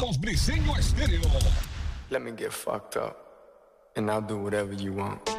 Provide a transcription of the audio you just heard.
Somos Briseño Estéreo. Let me get fucked up, and I'll do whatever you want.